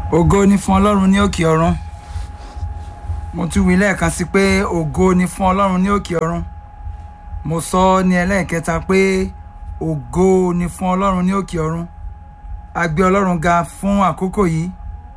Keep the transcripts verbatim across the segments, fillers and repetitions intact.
Ògo ni fún Ọlọ́run ní òkè ọ̀run. Mo tún wí lẹ́ẹ̀kan sí pé ògo ni fún Ọlọ́run ní òkè ọ̀run. Mo sọ ní ẹlẹ́ẹ̀kẹta pé ògo ni fún Ọlọ́run ní òkè ọ̀run. A gbé Ọlọ́run ga fún àkókò yìí.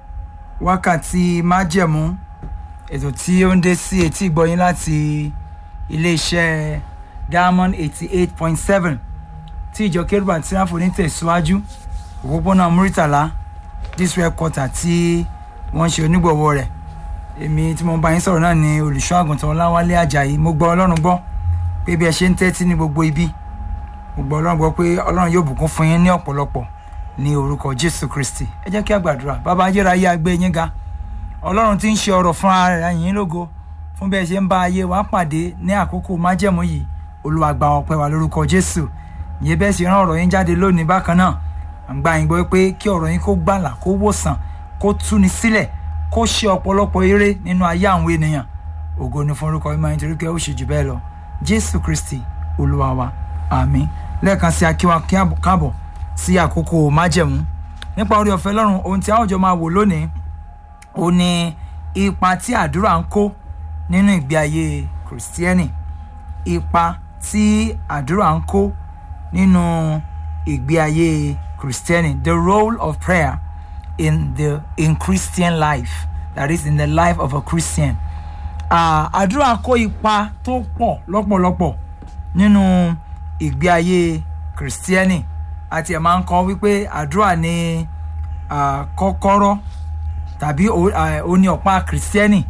Wákàtí májẹ̀mú, ètò tí ó ń dé sí etí ìgbọ́yín láti iléeṣẹ́ Diamond eighty-eight point seven tí ìjọ Kérúbù àti Séráfù ní tẹ̀síwájú òpópónà Muritala district quarter tí wọ́n ṣe onígbọ̀wọ́ rẹ̀. Èmi tí mo bá yín sọ̀rọ̀ náà ni olùṣọ́ àgùntàn Ọláwálé Àjàyí. Mo gbọ́ Ọlọ́run gbọ́ pé bí ẹ ṣe ń tẹ́tí ní gbogbo ibi, mo gbọ́ Ọlọ́run gbọ́ pé Ọlọ́run yóò bùkún fún yín ní ọ̀pọ̀lọpọ̀ ní orúkọ Jésù Kristi. Ẹ jẹ́ kí a gbàdúrà. Bàbá ayérayé, a gbé yín ga. Ọlọ́run tí ń ṣe ọ̀rọ̀ fún ara rẹ̀, yín lógo fún bí ẹ ṣe ń bá ayé wa pàdé ní àkókò májẹ̀mú yìí. Olúwa gba ọpẹ́ wa lórúkọ Jésù. Ìyẹn bẹ́ẹ̀ sì rán ọ̀rọ̀ yín jáde lónìí bákan náà. À ń gbà yín gbọ́ pé kí ọ̀rọ̀ yín kó gbàlà, kó wòsàn, kó túni sílẹ̀, kó ṣe ọ̀pọ̀lọpọ̀ ire nínú ayé àwọn ènìyàn. Ògo ni fún orúkọ yín, máa ń torí pé ó ṣe jù bẹ́ẹ̀ lọ. Jésù Kristi Olúwa wa. Àmín. Lẹ́ẹ̀kan sí akíwa káàbọ̀ sí àkókò májẹ̀mú. Nípa oore ọ̀fẹ́ Ọlọ́run, ohun tí a ó jọ máa wò lónìí ó ní ipa tí àdúrà ń kó nínú ìgbé ayé Kìrìsìtíẹ́nì. Ipa tí àdúrà ń kó nínú ìgbé ayé Kìrìsìtíẹ́nì. The role of prayer in the in Christian life, that is in the life of a Christian. Uh, àdúrà kó ipa tó pọ̀ lọ́pọ̀lọpọ̀ nínú ìgbé ayé Kìrìsìtíẹ́nì. Àti ẹ̀ máa ń kọ́ wípé àdúrà ní uh, kọ́kọ́rọ́ tàbí ó ní ọ̀pá Kìrìsìtíẹ́nì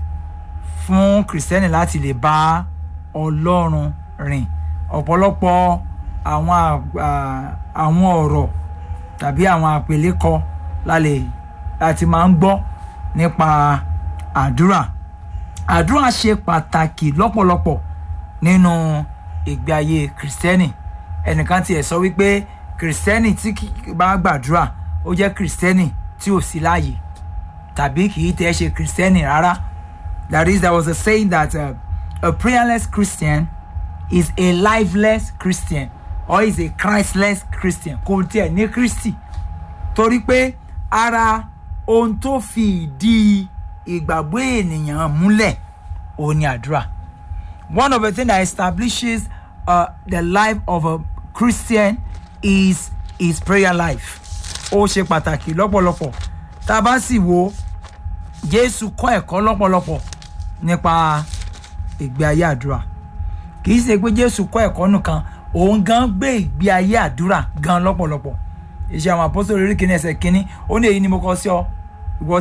fún Kìrìsìtíẹ́nì láti lè bá Ọlọ́run rìn. Ọ̀pọ̀lọpọ̀ àwọn àwọn ọ̀rọ̀ tàbí àwọn àpèlékọ lálẹ́ láti máa ń gbọ́ nípa àdúrà. Àdúrà ṣe pàtàkì lọ́pọ̀lọpọ̀ nínú ìgbé ayé Kìrìsìtíẹ́nì. Ẹnìkan tiẹ̀ sọ wípé Kìrìsìtíẹ́nì tí bá gbàdúrà ó jẹ́ Kìrìsìtíẹ́nì tí ò sí láàyè tàbí kì í tẹ́ ṣe Kìrìsìtíẹ́nì rárá. That is, there was a saying that uh, a prayerless Christian is a lifeless Christian or is a Christless Christian. Kò tiẹ̀ ní Kristi. Torí pé ara ohun tó fi ìdí ìgbàgbọ́ ènìyàn múlẹ̀ òun ni àdúrà. One of the things that establishes uh, the life of a Christian is his prayer life. Ó ṣe pàtàkì lọ́pọ̀lọpọ̀. Tá a bá sì wo Jésù kọ́ ẹ̀kọ́ lọ́pọ̀lọpọ̀ nípa ìgbé ayé àdúrà. Kì í ṣe pé Jésù kọ́ ẹ̀kọ́ nìkan, òun gan gbé ìgbé ayé àdúrà gan lọ́pọ̀lọpọ̀. Iṣẹ́ àwọn apọ́sítélì orí kìíní ẹsẹ̀ kìíní, ó ní èyí ni mo kọ sí ọ, ìwọ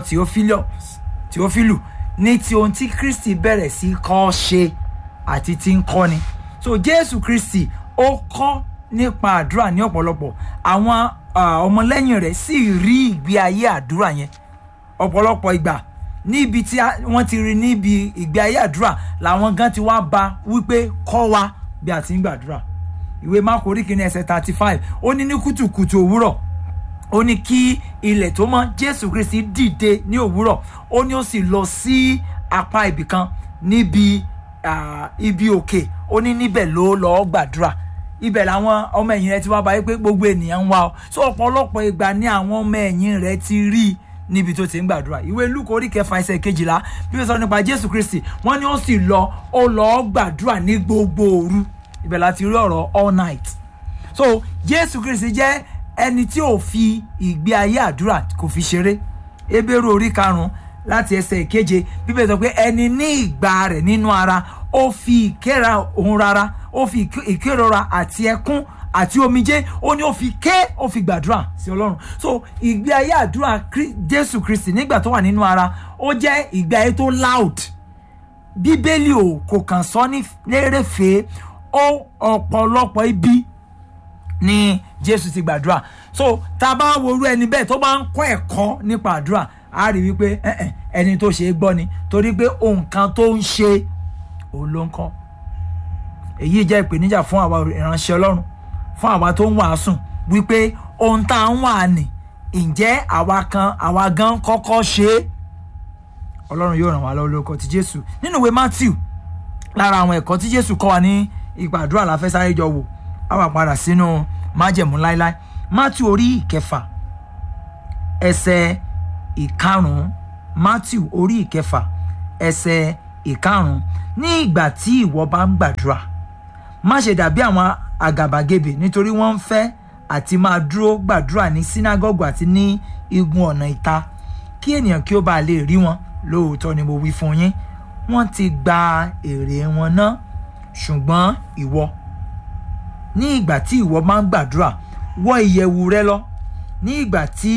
Tíófílù, ní ti ohun tí Kristi bẹ̀rẹ̀ sí kọ́ ṣe àti tí ń kọ́ ni. So Jésù Kristi ó kọ́ nípa àdúrà ní ọ̀pọ̀lọpọ̀. Àwọn ọmọlẹ́yìn rẹ̀ sì rí ìgbé ayé àdúrà yẹn. Ọ̀pọ̀lọpọ̀ ìgbà níbi tí wọ́n ti rí níbi ìgbé ayé àdúrà làwọn gan ti wá bá wípé kọ́ wa bí a ti ń gbàdúrà. Ìwé Máàkù orí kìíní ẹsẹ̀ thirty-five, ó ní ní kùtùkùtù òwúrọ̀, ó ní kí ilẹ̀ tó mọ́ Jésù Kristi dìde ní òwúrọ̀, ó ní ó sì lọ sí apá ibì kan níbi ibi òkè, ó ní níbẹ̀ ló lọ gbàdúrà. Ibẹ̀ làwọn ọmọ ẹ̀yìn rẹ̀ ti wá bá yí pé gbogbo ènìyàn ń wá ọ. So ọ̀pọ̀lọpọ̀ ìgbà ní àwọn ọmọ ẹ̀yìn rẹ̀ ti rí níbi tó ti ń gbàdúrà. Ìwé Lúùkù orí kẹfà ẹsẹ̀ kejìlá, bí wọ́n sọ nípa Jésù Kristi, wọ́n ní ó sì lọ ó lọ gbàdúrà ní gbogbo òru. Ibẹ̀ láti rí ọ̀rọ̀ all night. So Jésù Kristi jẹ́ ẹni tí ò fi ìgbé ayé àdúrà kò fi ṣeré. Hébérù orí karùn-ún láti ẹsẹ̀ ìkeje, Bíbélì sọ pé ẹni ní ìgbà rẹ̀ nínú ara ó fi ìkérora òun rárá, ó fi ìkérora àti ẹkún àti omijé, ó ní ó fi ké, ó fi gbàdúrà sí Ọlọ́run. So ìgbé ayé àdúrà Jésù Kristi nígbà tó wà nínú ara ó jẹ́ ìgbé ayé tó loud. Bíbélì ò kò kàn sọ ní lérèfé, ó ọ̀pọ̀lọpọ̀ ibi ni Jésù ti gbàdúrà. So tá a bá worú ẹni bẹ́ẹ̀ tó bá ń kọ́ ẹ̀kọ́ nípa àdúrà, a rí wípé ẹni tó ṣe é gbọ́ ni, torí pé ohun kan tó ń ṣe òun ló ń kọ́. Èyí jẹ́ ìpèníjà fún àwa ìránṣẹ́ Ọlọ́run, fún àwa tó ń wàásùn, wípé ohun tá à ń wà ní ǹjẹ́ àwa kan àwa gan kọ́kọ́ ṣe é. Ọlọ́run yóò ràn wá lọ́wọ́ lórúkọ ti Jésù. Nínú ìwé Matthew, lára àwọn ẹ̀kọ́ tí Jésù kọ́ wa ní ìgbàdúrà la fẹ́ sáré jọ wò, a wá padà sínú májẹ̀mú láíláí. Matthew orí ìkẹfà ẹsẹ̀ ìkarùn-ún Matthew orí ìkẹfà ẹsẹ̀ ìkarùn-ún ní ìgbà tí ìwọ bá ń gbàdúrà má ṣe dàbí àwọn àgàbàgebè nítorí wọ́n ń fẹ́ àti máa dúró gbàdúrà ní sínágọ́gù àti ní igun ọ̀nà ìta kí ènìyàn kí ó bá lè rí wọn. Lóòótọ́ ni mo wí fún yín wọ́n ti gba èrè wọn ná. Ṣùgbọ́n ìwọ ní ìgbà tí ìwọ máa ń gbàdúrà wọ ìyẹ̀wù rẹ lọ ní ìgbà tí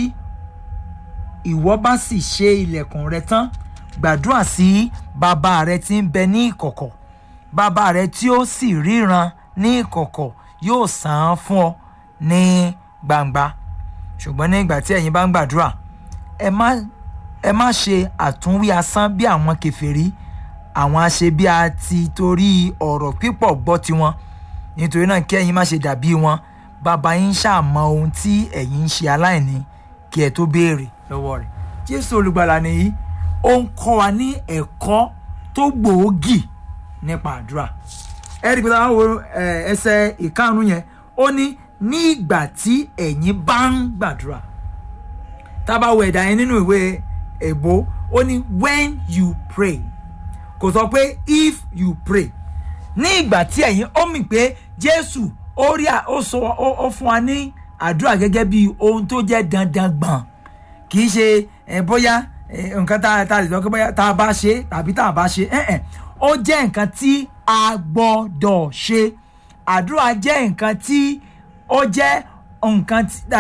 ìwọ bá sì ṣe ilẹ̀kùn rẹ tán gbàdúrà sí bàbá rẹ tí ń bẹ ní ìkọ̀kọ̀ bàbá rẹ tí ó sì ríran ní ìkọ̀kọ̀ yóò san án fún ọ ní gbangba. Ṣùgbọ́n ní ìgbà tí ẹ̀yin bá ń gbàdúrà ẹ má ẹ má ṣe àtúnwí asán bí àwọn kèfèrí àwọn aṣebi àti torí ọ̀rọ̀ pípọ̀ gbọ́ tiwọn nítorí náà kí ẹ̀yin má ṣe dàbí wọn bàbá yín ṣàmọ ohun tí ẹ̀yin ń ṣe aláìní kí ẹ tó béèrè lọ́wọ́ rẹ̀. Jésù olùgbàlà nìyí ó ń kọ́ wa ní ẹ̀kọ́ tó gbòógì nípa àdúrà. ẹ rí i pé táwọn wo ẹsẹ̀ ìkarùn-ún yẹn ó ní ní ìgbà tí ẹ̀yin bá ń gbàdúrà. tá a bá wo ẹ̀dà yẹn nínú ìwé èbó ó ní when you pray kò sọ pé if you pray. ní ìgbà tí ẹ̀yin ó mì pé Jésù ó rí ó sọ ó fún wa ní àdúrà gẹ́gẹ́ bí ohun tó jẹ́ dandan gbọ̀n kì í ṣe ẹ̀ bóyá nǹkan tá a lè sọ pé bóyá tá a bá ṣe tàbí tá a bá ṣe ẹ̀ẹ́n ó jẹ́ nǹkan tí a gbọ́dọ̀ ṣe. Àdúrà jẹ́ nǹkan tí ó jẹ́ nǹkan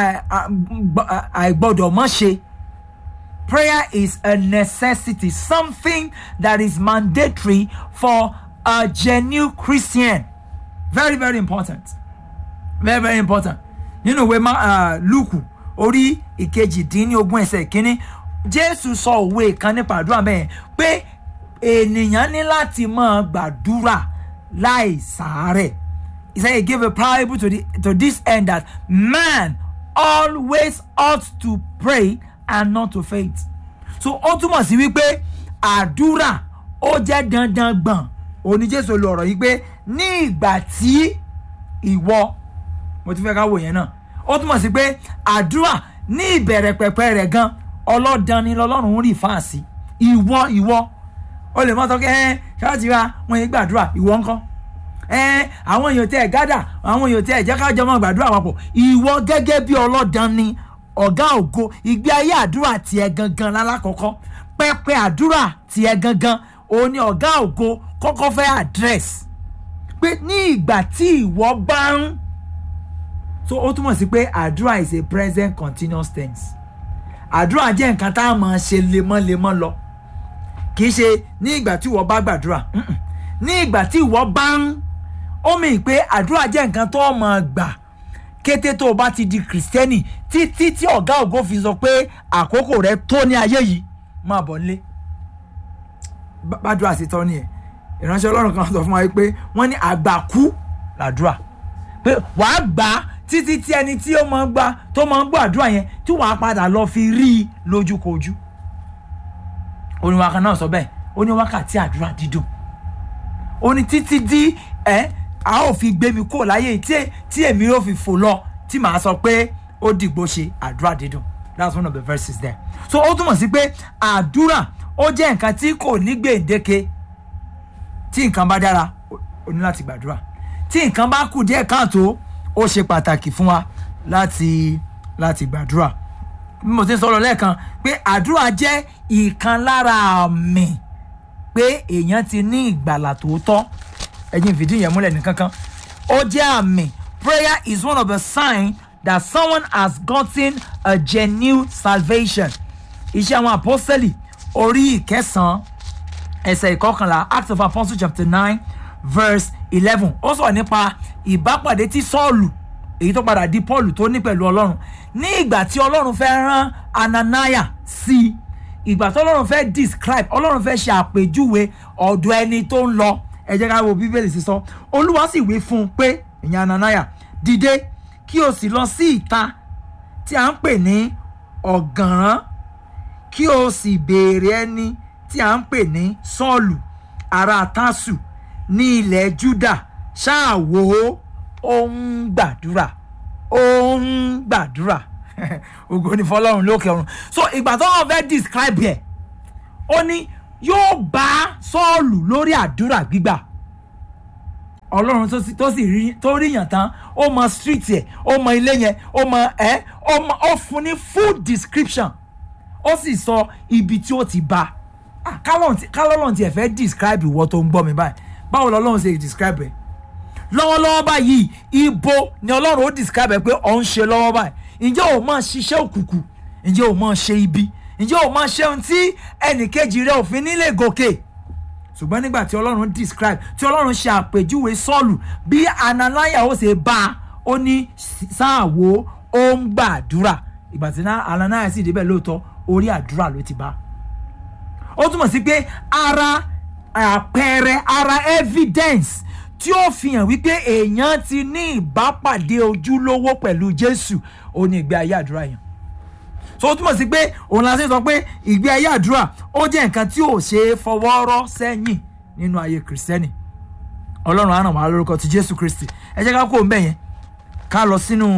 àìgbọ́dọ̀ mọ́ ṣe. Prayer is a necessity, something that is mandatory for a genuine Christian. Very, very important. Very, very important. Nínú ìwé Lúùkù orí ìkejìdínlógún ẹsẹ̀ ìkíní Jésù sọ òwe kan nípa àdúrà bẹ́ẹ̀ pé ènìyàn ní láti máa gbàdúrà láì sàárẹ̀. He said he gave a parable to, the, to this end that man always ought to pray and not to faint. So ó túmọ̀ sí wípé àdúrà ó jẹ́ dandan gbọ̀n. Òní Jésù lo ọ̀rọ̀ yìí pé ní ìgbà tí ìwọ mo ti fẹ́ ká wò yẹn náà ó túmọ̀ sí pé àdúrà ní ìbẹ̀rẹ̀ pẹ̀pẹ̀ rẹ̀ gan ọlọ́dan ni lọ́lọ́run rí fáàsì. Ìwọ ìwọ o lè mọ́ tọ́kẹ́ ẹ́ ṣáàtì ra wọn yìí gbàdúrà ìwọ ńkọ́ ẹ́ àwọn èèyàn tẹ́ ẹ̀ gádà àwọn èèyàn tẹ́ ẹ̀ jẹ́ ká jọ mọ́ gbàdúrà papọ̀ ìwọ gẹ́gẹ́ bí ọlọ́dan ni ọ̀gá ògo ìgbé ayé àdúrà tiẹ̀ gangan lálákọ̀ọ́kọ́ pẹpẹ àdúrà tiẹ̀ gangan òun ni ọ̀gá ògo kọ́kọ́ fẹ́ address pé ní ìgbà tí ìwọ bá ń so ó túmọ̀ sí pé àdúrà is a present continuous tense. Àdúrà jẹ́ nǹkan tá a máa ṣe lemọ́lemọ́ lọ kì í ṣe ní ìgbà tí ìwọ bá gbàdúrà ní ìgbà tí ìwọ bá ń ó mì pé àdúrà jẹ́ nǹkan tó máa gbà kété tó o bá ti di kìrìsìtẹ́nì títí tí ọ̀gá ògo fi sọ pé àkókò rẹ tó ní ayé yìí máa bọ̀ nílé. Bàdúrà sí tọ́ ni ẹ̀ ìránṣẹ́ Ọlọ́run kan sọ fún wa pé wọ́n ní àgbàkú làdúrà pé wàá gbà á títí tí ẹni tí ó máa ń gbà tó máa ń gbọ́ àdúrà yẹn tí wàá padà lọ fi rí i lójúkojú. Oníwà kan náà sọ bẹ́ẹ̀ ó ní wákàtí àdúrà dídùn ó ní títí dí ẹ a ó fi gbé mi kó láyé tí tí èmi ó fi fò lọ tí màá sọ pé ó dìgbò ṣe àdúrà dídùn. That's one of the verses there. So ó túmọ̀ sí pé àdúrà ó jẹ́ nǹkan tí kò ní gbèǹdéke. Tí nǹkan bá dára o ní láti gbàdúrà tí nǹkan bá kù díẹ̀ káàtó ó ṣe pàtàkì fún wa láti láti gbàdúrà. Bí mo ti ń sọ̀rọ̀ lẹ́ẹ̀kan pé àdúrà jẹ́ ìkan lára àmì pé èèyàn ti ní ìgbàlà tòótọ́. Ẹ̀yin fìdí yẹn múlẹ̀ nìkankan ó jẹ́ àmì. Prayer is one of the signs that someone has gotten a genuine salvation. Iṣẹ́ àwọn apọ́sítélì orí ìkẹsàn-án ẹsẹ̀ ìkọkànlá Acts of Apostles chapter nine verse eleven ó sọ̀rọ̀ nípa ìbápàdé tí Sọ́ọ̀lù èyí tó padà di Paul tó ní pẹ̀lú Ọlọ́run ní ìgbà tí Ọlọ́run fẹ́ rán Ananiah sí ìgbà tí Ọlọ́run fẹ́ describe Ọlọ́run fẹ́ ṣe àpèjúwe ọ̀dọ̀ ẹni tó ń lọ. Ẹ jẹ́ ká wo Bíbélì sísọ Olúwa sì wí fún un pé ìyẹn Ananiah dìde kí o sì lọ sí ìta tí à ń pè ní ọ̀gànrán kí o sì béèrè ẹni tí à ń pè ní Sọ́ọ̀lù ará Tásù ní ilẹ̀ Júdà ṣáà wò ó ó ń gbàdúrà ó ń gbàdúrà ògo ni fọlọ́run lókè ọ̀run. So ìgbà tó wọ́n fẹ́ describe ẹ̀ ó ní yóò bá Sọ́ọ̀lù lórí àdúrà gbígbà. Ọlọ́run tó sì rí tó ríyàn tán ó mọ street yẹn ó mọ ilé yẹn ó mọ ẹ ó mọ ó fún ní full description ó sì sọ ibi tí ó ti bá. kálọ́lọ́run tiẹ̀ fẹ́ describe ìwọ tó ń gbọ́ mi báyìí báwo lọ́lọ́run ṣe describe ẹ̀ lọ́wọ́lọ́wọ́ báyìí ibo ni Ọlọ́run ó describe ẹ̀ pé ọ̀ ń ṣe lọ́wọ́ báyìí. Ǹjẹ́ o máa ṣiṣẹ́ òkùnkùn? Ǹjẹ́ o máa ṣe ibi? Ǹjẹ́ o máa ṣe ohun tí ẹnìkejì rẹ òfin nílé gòkè? Ṣùgbọ́n nígbà tí Ọlọ́run describe tí Ọlọ́run ṣe àpèjúwe Sọ́ọ̀lù bí Ananias ó ṣe bá a ó ní sáà wo ó ń gbàdúrà. Ìgbà tí Ananias sì débẹ̀ lóòótọ́ orí àdúrà ló ti bá. Ó túmọ̀ sí pé ara àpẹẹrẹ ara evidence tí ó fi hàn wípé èèyàn ti ní ìbápàdé ojúlówó pẹ̀lú Jésù ó ní ìgbé ayé àdúrà yẹn. So ó túmọ̀ sí pé òun la ṣe sọ pé ìgbé ayé àdúrà ó jẹ́ nǹkan tí ò ṣe é fọwọ́ rọ́ sẹ́yìn nínú ayé kìrìsìtẹ́nì. Ọlọ́run á ràn wá lórúkọ ti Jésù Kristi. Ẹ jẹ́ ká kó ń bẹ̀ yẹn ká lọ sínú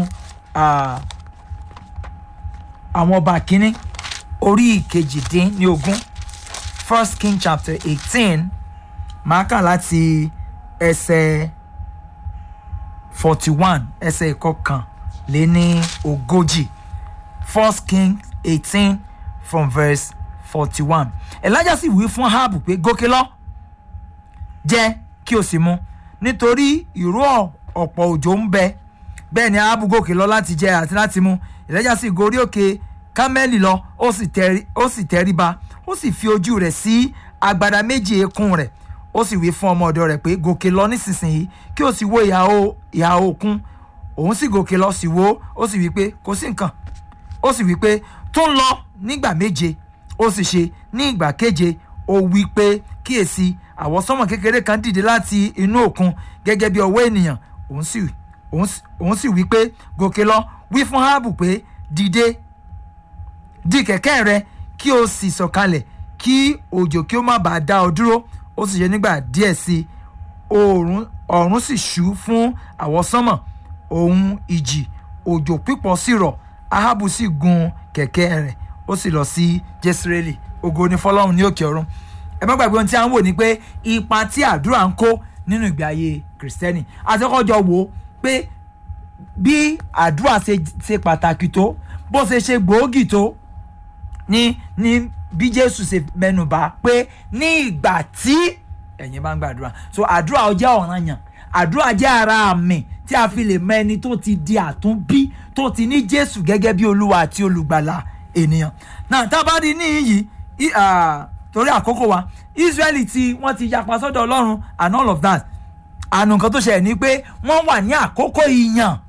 àwọn ọba kínní orí ìkejìdínlógún First King chapter eighteen máa kà láti ẹsẹ̀ forty one ẹsẹ̀ ìkọkànléní ogójì. First King eighteen from verse forty one. Elijah sì wí fún Ahabu pé gòkè lọ jẹ kí o sì mu nítorí ìró ọ̀pọ̀ òjò ń bẹ. Bẹ́ẹ̀ ni Ahabu gòkè lọ láti jẹ àti láti mu. Elijah sì gorí òkè Kámẹ́lì lọ ó sì tẹríba ó sì fi ojú rẹ̀ sí agbada méjì eékún rẹ̀. Ó sì wí fún ọmọ ọ̀dọ̀ rẹ̀ pé gòkè lọ nísinsìnyí kí o sì wo ìhà òkun. Òun sì gòkè lọ sì wò ó sì wí pé kò sí nǹkan. Ó sì wí pé tún lọ nígbà méje. Ó sì ṣe ní ìgbà keje. Ó wí pé kíyèsí àwọsánmọ̀ kékeré kan dìde láti inú òkun gẹ́gẹ́ bí ọwọ́ ènìyàn. Òun sì òun sì wí pé gòkè lọ wí fún Ahabu pé dìde di kẹ̀kẹ́ rẹ kí o sì sọ̀kalẹ̀ kí òjò kí ó má bàa dá ọ dúró. Ó sì ṣe nígbà díẹ̀ sí oòrùn ọ̀run sì ṣú fún àwọsánmọ̀ ohun ìjì òjò pípọ̀ sì rọ̀. Ahabu sì gun kẹ̀kẹ́ rẹ̀ ó sì lọ sí Jesreeli. Ògo ni fọlọ́run ní òkè ọ̀run. Ẹ má gbàgbé ohun tí a ń wò ní pé ipa tí àdúrà ń kó nínú ìgbé ayé kìrìsìtẹ́nì. Àtẹ́kọ̀jọ wò pé bí àdúrà ṣe ṣe pàtàkì tó bó ṣe ṣe gbòógì tó ní ní bí Jésù ṣe mẹ́nubà pé ní ìgbà tí ẹ̀yin bá ń gbàdúrà. So àdúrà ó jẹ́ ọ̀ranyàn. Àdúrà jẹ́ ara àmì tí a fi lè mọ ẹni tó ti di àtúnbí tó ti ní Jésù gẹ́gẹ́ bí Olúwa àti olùgbàlà ènìyàn. Náà tá a bá rí níyì torí àkókò wa Israẹli tí wọ́n ti yapa sọ́dọ̀ Ọlọ́run and all of that. Àná nǹkan tó ṣẹlẹ̀ ni pé wọ́n wà ní àkókò ìyàn.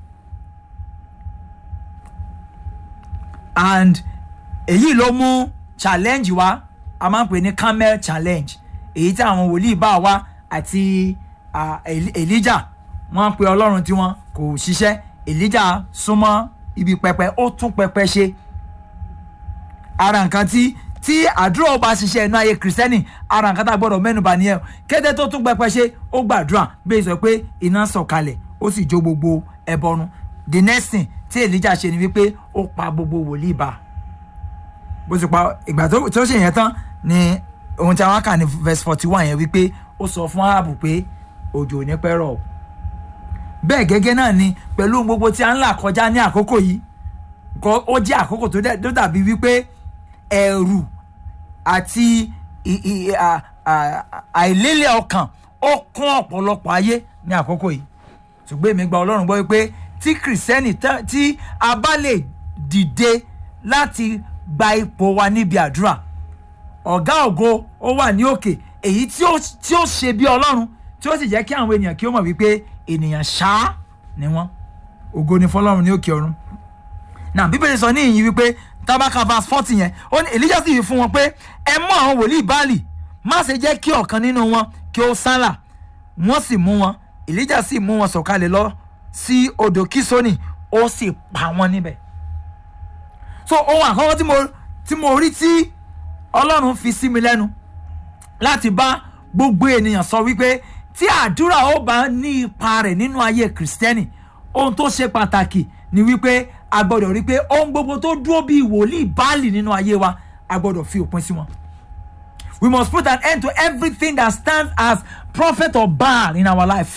And èyí ló mú challenge wá a máa ń pè ní camel challenge èyí tí àwọn wòlíì bá wá àti Elijah wọ́n pe Ọlọ́run tí wọ́n kò ṣiṣẹ́. Elijah súnmọ́ ibi pẹpẹ ó tún pẹpẹ ṣe. Ara nǹkan tí tí àdúrà ọba ṣiṣẹ́ inú ayé kìrìsìtẹ́nì ara nǹkan tá a gbọ́dọ̀ mẹ́nubà nìyẹn. Kété tó tún pẹpẹ ṣe ó gbàdúrà bẹ́ẹ̀ sọ pé iná sọ̀kalẹ̀ ó sì jó gbogbo ẹbọrun. The next thing tí Elijah ṣe ni wípé ó pa gbogbo wòlíì bá. Bó ti pa ìgbà tó ṣe yẹn tán ni ohun tí a wá kà ní verse forty one yẹn wípé ó sọ fún Ahabu pé òjò ò ní pẹ́ rọ̀. Bẹ́ẹ̀ gẹ́gẹ́ náà ni pẹ̀lú gbogbo tí a ń là kọjá ní àkókò yìí ó jẹ́ àkókò tó dàbí wípé ẹ̀rù àti àìlélẹ̀ ọkàn ó kún ọ̀pọ̀lọpọ̀ ayé ní àkókò yìí. Ṣùgbọ́n èmi gba Ọlọ́run gbọ́ wípé tí kìrìsìtẹ́nì tí a bá lè dìde láti gba ipò wa níbi àdúrà ọ̀gá ògo ó wà ní òkè èyí tí ó ṣe bí Ọlọ́run tí ó sì jẹ́ kí àwọn ènìyàn kí ó mọ̀ wípé ènìyàn ṣáá ni wọ́n. Ògo ni fọlọ́run ní òkè ọ̀run. Náà Bíbélì sọ ní ìyìn wípé tábàkà verse forty yẹn ó ní Elijah sì wí fún wọn pé ẹ mú àwọn wòlíì Báálì má ṣe jẹ́ kí ọ̀kan nínú wọn kí ó sálà. Wọ́n sì mú wọn. Elijah sì mú wọn sọ̀kalẹ̀ lọ sí odò Kísónì ó sì pa wọ́n níbẹ̀. So ohun àkọ́kọ́ tí mo tí mo rí tí Ọlọ́run fi sí mi lẹ́nu láti bá gbogbo ènìyàn sọ wípé tí àdúrà ó bá ní ipa rẹ̀ nínú ayé kìrìsìtẹ́nì ohun tó ṣe pàtàkì ni wípé a gbọ́dọ̀ rí pé ohun gbogbo tó dúró bíi wòlíì Báálì nínú ayé wa a gbọ́dọ̀ fi òpin sí wọn. We must put an end to everything that stands as prophet or Baal in our life.